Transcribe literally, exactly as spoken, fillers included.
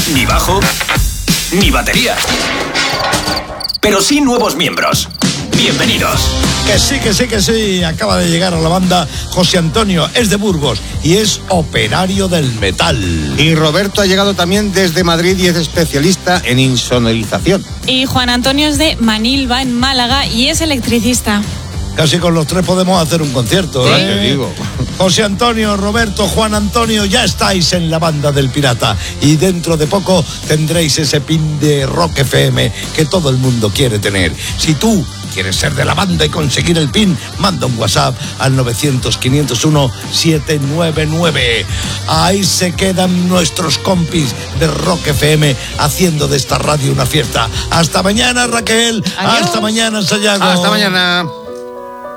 ni bajo, ni batería. Pero sí nuevos miembros. Bienvenidos. Que sí, que sí, que sí. Acaba de llegar a la banda José Antonio, es de Burgos y es operario del metal. Y Roberto ha llegado también desde Madrid y es especialista en insonorización. Y Juan Antonio es de Manilva, en Málaga, y es electricista. Casi con los tres podemos hacer un concierto, ¿Sí? ¿eh? Te digo. José Antonio, Roberto, Juan Antonio, ya estáis en la banda del Pirata y dentro de poco tendréis ese pin de Rock F M que todo el mundo quiere tener. Si tú quieres ser de la banda y conseguir el pin, manda un WhatsApp al novecientos, quinientos uno, setecientos noventa y nueve. Ahí se quedan nuestros compis de Rock F M haciendo de esta radio una fiesta. Hasta mañana, Raquel. Adiós. Hasta mañana, Sayago. Hasta mañana.